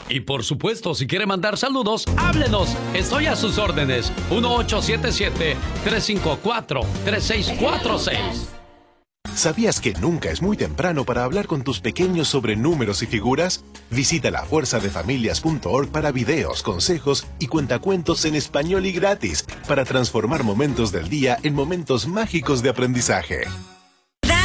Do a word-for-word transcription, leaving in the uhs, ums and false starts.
Y por supuesto, si quiere mandar saludos, háblenos. Estoy a sus órdenes. uno ocho siete siete, tres cinco cuatro, tres seis cuatro seis. ¿Sabías que nunca es muy temprano para hablar con tus pequeños sobre números y figuras? Visita la fuerza de familias punto org para videos, consejos y cuentacuentos en español y gratis para transformar momentos del día en momentos mágicos de aprendizaje.